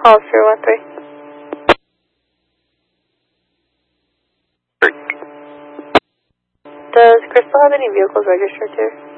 Hollister 1-3. Does Crystal have any vehicles registered to her?